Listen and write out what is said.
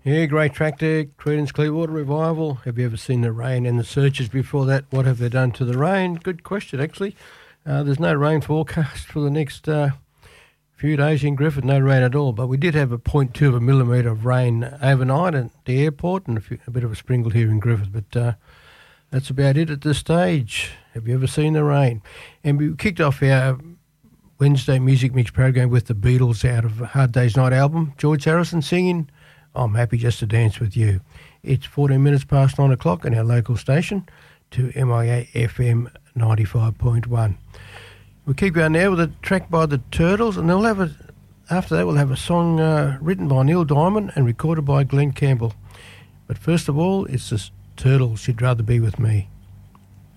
Yeah, great track there, Creedence Clearwater Revival. Have you ever seen the rain? And the Searchers before that, what have they done to the rain? Good question, actually. There's no rain forecast for the next few days in Griffith, no rain at all. But we did have a 0.2 of a millimetre of rain overnight at the airport and a bit of a sprinkle here in Griffith. But that's about it at this stage. Have you ever seen the rain? And we kicked off our Wednesday Music Mix program with the Beatles out of Hard Day's Night album. George Harrison singing I'm Happy Just to Dance With You. It's 14 minutes past 9 o'clock in our local station to MIA FM 95.1. We'll keep going now with a track by the Turtles, and after that we'll have a song written by Neil Diamond and recorded by Glenn Campbell. But first of all, it's the Turtles, She'd Rather Be With Me.